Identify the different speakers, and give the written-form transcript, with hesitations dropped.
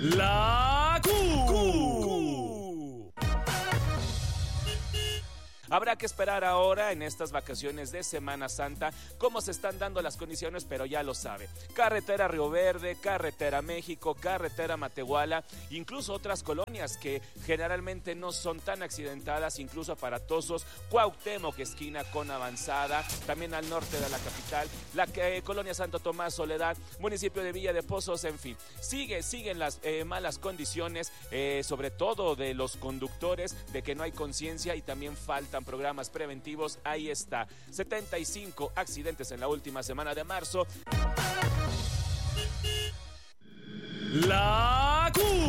Speaker 1: La Q. Habrá que esperar ahora en estas vacaciones de Semana Santa cómo se están dando las condiciones, pero ya lo sabe. Carretera Río Verde, Carretera México, Carretera Matehuala, incluso otras colonias que generalmente no son tan accidentadas, incluso aparatosos. Cuauhtémoc, esquina con Avanzada, también al norte de la capital, la colonia Santo Tomás, Soledad, municipio de Villa de Pozos, en fin. Siguen las malas condiciones, sobre todo de los conductores, de que no hay conciencia y también faltan programas preventivos. Ahí está, 75 accidentes en la última semana de marzo. La